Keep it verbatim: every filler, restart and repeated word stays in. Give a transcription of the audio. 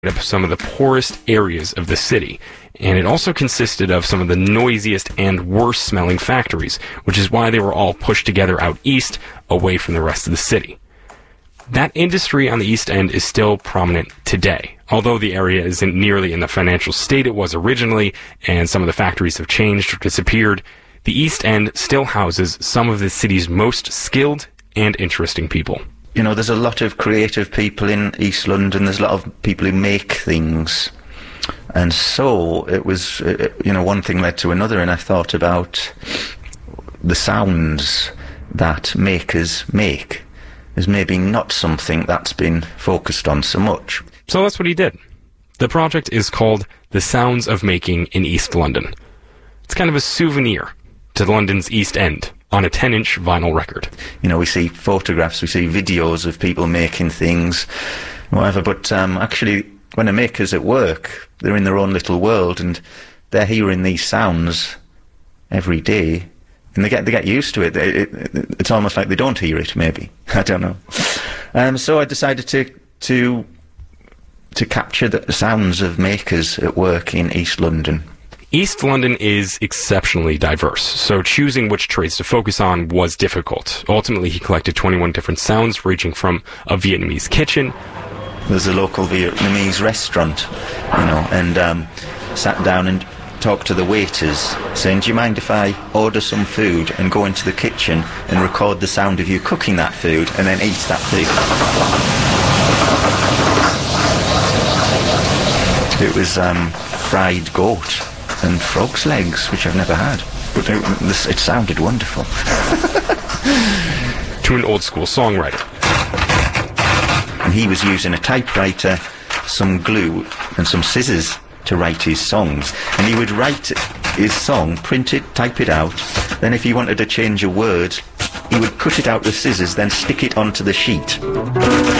up some of the poorest areas of the city, and it also consisted of some of the noisiest and worst smelling factories, which is why they were all pushed together out east, away from the rest of the city. That industry on the East End is still prominent today, although the area isn't nearly in the financial state it was originally, and some of the factories have changed or disappeared. The East End still houses some of the city's most skilled and interesting people. You know, there's a lot of creative people in East London. There's a lot of people who make things. And so it was, uh, you know, one thing led to another, and I thought about the sounds that makers make is maybe not something that's been focused on so much. So that's what he did. The project is called The Sounds of Making in East London. It's kind of a souvenir to London's East End on a ten-inch vinyl record. You know, we see photographs, we see videos of people making things, whatever, but um, actually, when a maker's at work, they're in their own little world, and they're hearing these sounds every day, and they get they get used to it. It, it. It's almost like they don't hear it, maybe. I don't know. Um, so I decided to to to capture the sounds of makers at work in East London. East London is exceptionally diverse, so choosing which trades to focus on was difficult. Ultimately, he collected twenty-one different sounds, ranging from a Vietnamese kitchen. There's a local Vietnamese restaurant, you know, and um, sat down and talked to the waiters, saying, do you mind if I order some food and go into the kitchen and record the sound of you cooking that food and then eat that food? It was um, fried goat and frog's legs, which I've never had, but it, it sounded wonderful. To an old-school songwriter. And he was using a typewriter, some glue, and some scissors to write his songs. And he would write his song, print it, type it out, then if he wanted to change a word, he would cut it out with scissors, then stick it onto the sheet.